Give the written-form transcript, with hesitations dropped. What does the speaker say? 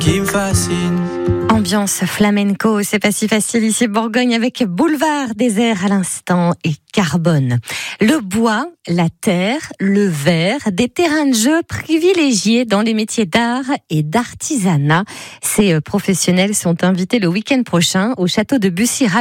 qui me fascine. Ambiance flamenco, c'est pas si facile ici Bourgogne avec Boulevard Désert à l'instant et Carbone. Le bois, la terre, le verre, des terrains de jeu privilégiés dans les métiers d'art et d'artisanat. Ces professionnels sont invités le week-end prochain au château de Bussy